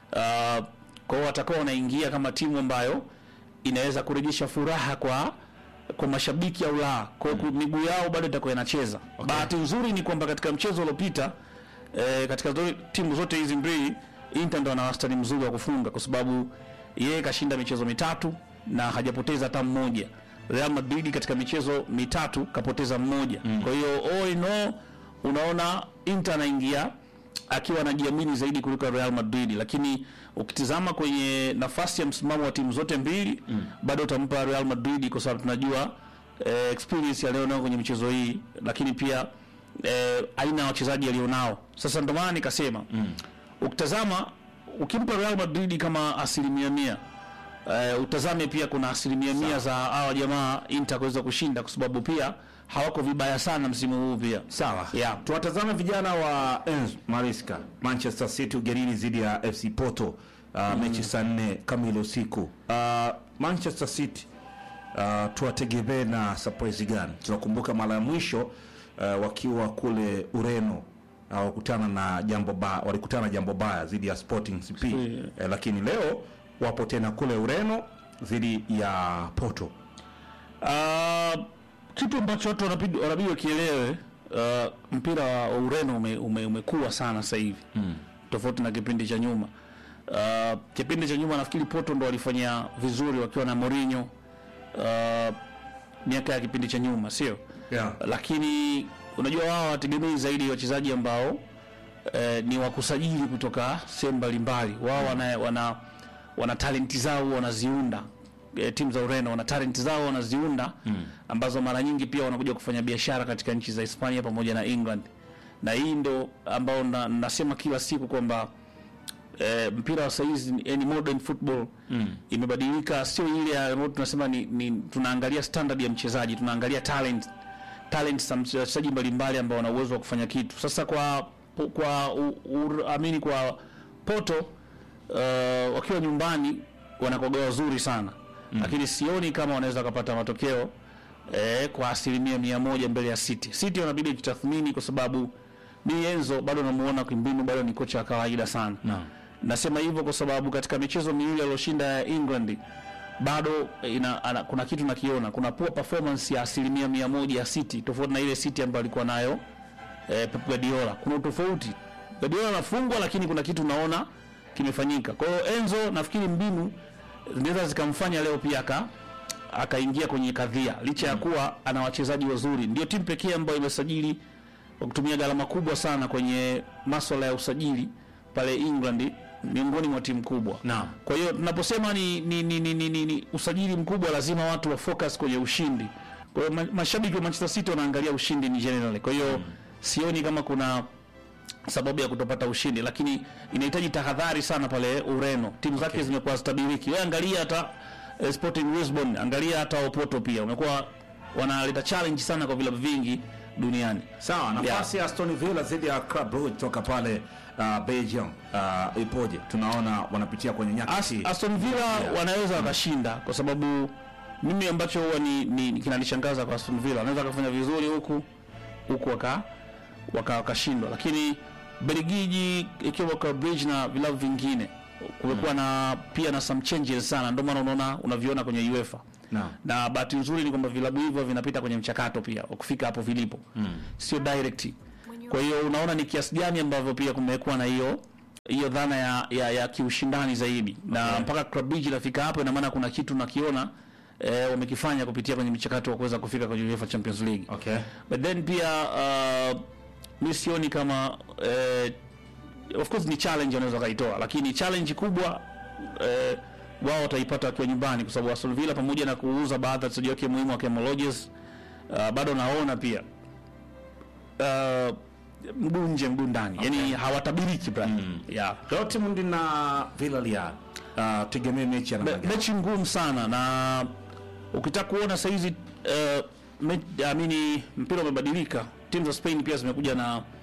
Speaker 2: Kwa hiyo watakuwa wanaingia kama timu ambayo inaweza kurejesha furaha kwa mashabiki au la. Kwa hiyo miguu yao bado itakuwa inacheza. Bahati nzuri ni kwamba katika mchezo uliopita katika timu zote hizi mbili Inter ndo ana wastani mzuri wa kufunga kwa sababu yeye kashinda michezo 3 na hajapoteza hata mmoja. Real Madrid katika michezo 3 kapoteza mmoja. Kwa hiyo all in all unaona Inter anaingia akiwa anajiamini zaidi kuliko Real Madrid, lakini ukitizama kwenye nafasi ya msimamo wa timu zote mbili bado utampa Real Madrid kwa sababu tunajua experience alionao kwenye michezo hii, lakini pia aina ya wachezaji alionao. Sasa ndio maana nikasema ukitazama ukimpa Real Madrid kama 100%, utazame pia kuna 100% za hawa jamaa Inter kuweza kushinda kwa sababu pia hawako vibaya sana msimu huu pia.
Speaker 1: Sawa. Tuwatazame vijana wa Enzo Maresca, Manchester City ugenini dhidi ya FC Porto, mechi saa 4 kamili usiku. Manchester City tuwategemee na surprise gani? Tunakumbuka mara ya mwisho wakiwa kule Ureno walikutana na jambo baya dhidi ya Sporting CP. Lakini leo wapo tena kule Ureno dhidi ya Porto.
Speaker 2: Kitu ambacho watu wanabidi wakielewe, mpira wa Ureno umekuwa sana sasa hivi. Tofauti na kipindi cha nyuma. Kipindi cha nyuma nafikiri Porto ndo walifanya vizuri wakiwa na Mourinho miaka ya kipindi cha nyuma, sio? Lakini unajua wao wategemei zaidi wachezaji ambao ni wakusajili kutoka sehemu mbalimbali. Wao wana talenti zao wanaziunda. Timu za Ureno wana talenti zao wanaziunda ambazo mara nyingi pia wanakuja kufanya biashara katika nchi za Hispania pamoja na England. Na hii ndo ambao nasema kila siku kwamba mpira wa saizi ni modern football imebadilika, sio ile ambayo tunasema ni tunaangalia standard ya mchezaji, tunaangalia talent za wachezaji mbalimbali ambao wana uwezo wa kufanya kitu. Sasa kwa Porto wakiwa nyumbani wanakoga wazuri sana. Lakini sioni kama wanaweza kupata matokeo kwa 100% mbele ya City. City wanabidi kujitathmini kwa sababu ni Enzo bado namuona kimbinu bado ni kocha wa kawaida sana. Nasema hivyo kwa sababu katika michezo miwili aliyoshinda ya England bado kuna kitu nakiona, kuna poor performance ya 100% ya City tofauti na ile City ambayo alikuwa nayo Pep Guardiola. Kuna tofauti. Guardiola anafungwa lakini kuna kitu naona kimefanyika. Kwa hiyo Enzo nafikiri mbinu zinaweza zikamfanya leo pia akaingia kwenye kadhia licha ya kuwa ana wachezaji wazuri. Ndio timu pekee ambayo imesajili kwa kutumia gharama kubwa sana kwenye masuala ya usajili pale England, miongoni mwa timu kubwa. Kwa hiyo tunaposema ni usajili mkubwa lazima watu wa focus kwenye ushindi. Kwa hiyo mashabiki wa Manchester City wanaangalia ushindi ni generally. Kwa hiyo sioni kama kuna sababu ya kutopata ushindi, lakini inahitaji tahadhari sana pale Ureno. Timu zake zimekuwa stabiliki. Wewe angalia hata Sporting Lisbon, angalia hata Porto pia. Wamekuwa wanaleta challenge sana kwa vilabu vingi duniani.
Speaker 1: Sawa, nafasi ya Aston Villa dhidi ya Club Brugge kutoka pale Belgium ipoje? Tunaona wanapitia kwenye nyakati.
Speaker 2: Aston Villa wanaweza wakashinda kwa sababu mimi ambacho huwa ni kinanishangaza kwa Aston Villa, wanaweza kufanya vizuri huku wakashindwa. Lakini Belgiji ikiwa Club Brugge na vilabu vingine kumekuwa na pia na some changes sana, ndio maana unaviona kwenye UEFA. Na bahati nzuri ni kwamba vilabu hivyo vinapita kwenye mchakato pia kufika hapo vilipo. Sio direct. Kwa hiyo unaona ni kiasi gani ambavyo pia kumekuwa na hiyo dhana ya kiushindani zaidi. Na mpaka Club Brugge inafika hapo, ina maana kuna kitu nakiona wamekifanya kupitia kwenye mchakato wa kuweza kufika kwenye UEFA Champions League. But then pia misioni kama of course ni challenge wanaweza kaitoa, lakini challenge kubwa wao wataipata wakiwa nyumbani, kwa sababu Aston Villa pamoja na kuuza baadhi ya wachezaji wake muhimu wa Rodgers, bado naona pia mguu nje mguu ndani, yani hawatabiriki brand. Yeah.
Speaker 1: Dortmund na Villarreal tegemea mechi ya namna gani?
Speaker 2: Mechi ngumu sana, na ukitaka kuona saa hizi mpira umebadilika. Timu za Spain pia zimekuja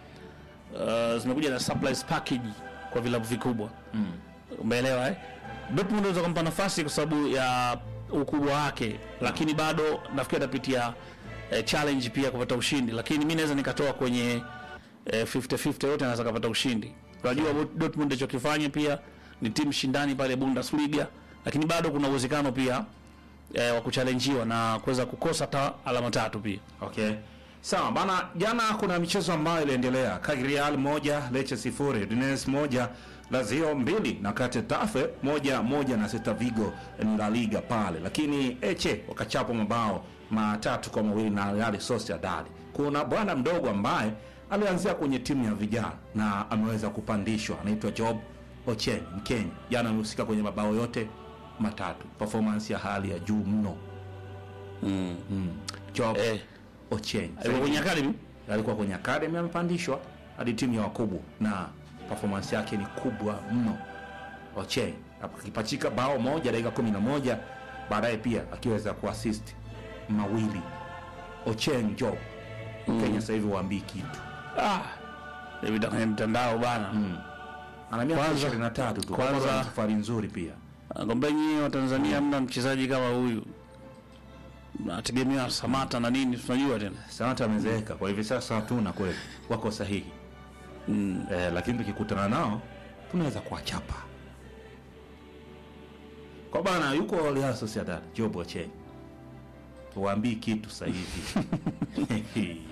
Speaker 2: na surprise package kwa vilabu vikubwa. Umeelewa Dortmund inaweza kumpa nafasi kwa sababu ya ukubwa wake, lakini bado nafikiri atapitia challenge pia kupata ushindi, lakini mimi naweza nikatoa kwenye 50-50 yote anaweza kupata ushindi. Unajua Dortmund alichokifanya pia ni timu shindani pale Bundesliga, lakini bado kuna uwezekano pia wa kuchallengewa na kuweza kukosa hata alama 3 pia.
Speaker 1: Okay. Sawa bana, jana kuna michezo ambayo iliendelea. Cagliari 1, Lecce 0, Udinese 1, Lazio 2 na Getafe 1 na Celta Vigo ni La Liga pale. Lakini Lecce wakachapa mabao 3-2 na Real Sociedad. Kuna bwana mdogo ambaye alianzia kwenye timu ya vijana na ameweza kupandishwa, anaitwa Job Ochen, Mkenya. Jana amehusika kwenye mabao yote 3. Performance ya hali ya juu mno. Job Ochen. Alikuwa kwenye academy amepandishwa hadi timu ya wakubwa na performance yake ni kubwa mno. Ochen akipachika bao moja dakika 11, baadaye pia akiweza kuassist mawili. Ochen Job. Kenya sasa hivi waambii kitu.
Speaker 2: David kwenye mtandao bana.
Speaker 1: Ana miaka 23 tu. Kwanza safari nzuri pia.
Speaker 2: Ngombe nyinyi wa Tanzania mna mchezaji kama huyu. Nategemea Samata na nini tunajua tena.
Speaker 1: Samata amezeeka kwa hivi sasa hatuna kweli. Wako sahihi. Lakini tukikutana nao tunaweza kuachapa. Kwa bana yuko Real Sociedad, Job Ochen. Waambii kitu sasa hivi.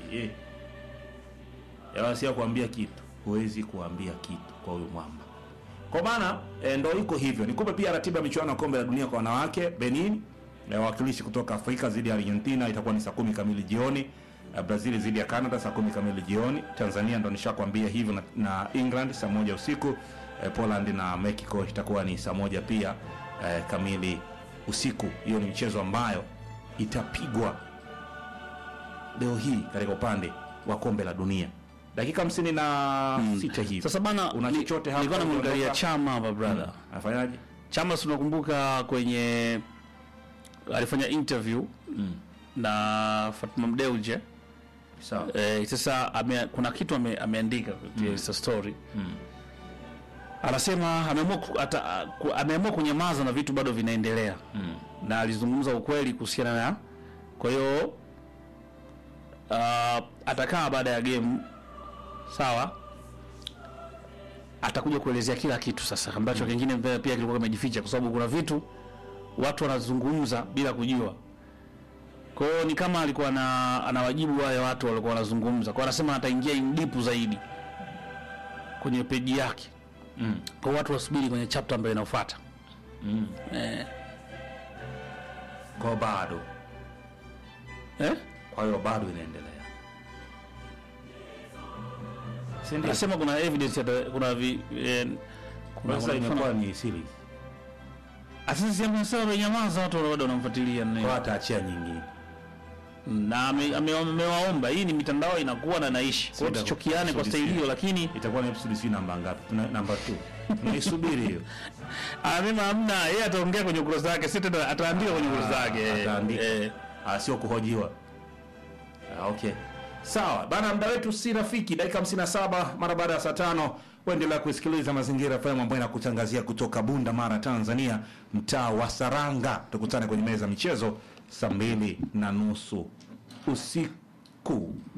Speaker 1: Yawa sio kuambia kitu. Huwezi kuambia kitu kwa huyu mwamba. Kwa bana ndio iko hivyo. Nikupe pia ratiba ya michuano ya kombe la dunia kwa wanawake. Benin wawakilishi kutoka Afrika dhidi ya Argentina itakuwa ni saa 10 kamili jioni. Brazil dhidi ya Canada saa 10 kamili jioni. Tanzania ndo nishakwambia hivyo na England saa 1 usiku. Poland na Mexico itakuwa ni saa 1 pia kamili usiku. Hiyo ni mchezo ambayo itapigwa leo hii katika upande wa kombe la dunia. Dakika 56 hivi.
Speaker 2: Sasa bana,
Speaker 1: una chochote hapa?
Speaker 2: Nilikuwa namwangalia Chama hapa brother.
Speaker 1: Anafanyaje?
Speaker 2: Chama tunakumbuka kwenye alifanya interview na Fatma Mdeuji.
Speaker 1: Sawa.
Speaker 2: Sasa kuna kitu ameandika kwenye story. Anasema ameamua kunyamaza na vitu bado vinaendelea. Na alizungumza ukweli kuhusiana na, kwa hiyo atakaa baada ya game, sawa, atakuja kuelezea kila kitu sasa ambacho kingine pia kilikuwa kimejificha, kwa sababu kuna vitu watu wanazungumza bila kujua. Kwa hiyo ni kama alikuwa anawajibu wale watu walikuwa wanazungumza. Kwa anasema ataingia in deep zaidi kwenye page yake. Kwa watu wasubiri kwenye chapter ambayo inafuata.
Speaker 1: Kwa bado. Kwa hiyo bado inaendelea.
Speaker 2: Anasema kuna evidence
Speaker 1: kuna sasa imekuwa ni series.
Speaker 2: Asisi amesema nyamaza, watu bado wanamfuatilia nini.
Speaker 1: Kwa ataachia nyingine.
Speaker 2: Na amewaomba, hii ni mitandao inakuwa na naishi. Kwa hiyo tuchokiane kwa staili hiyo, lakini
Speaker 1: itakuwa ni episode namba ngapi? Namba 2. Tunaisubiri hiyo.
Speaker 2: Mimi hamna, yeye ataongea kwenye ukurasa wake, sisi tena ataandika kwenye ukurasa wake.
Speaker 1: Sio kuhojiwa. Okay. Sawa. Bana, muda wetu si rafiki, dakika 57 mara baada ya saa 5. Waendelea kusikiliza Mazingira FM ambayo inakutangazia kutoka Bunda Mara, Tanzania, mtaa wa Saranga. Tukutane kwenye meza michezo saa 2:30 usiku.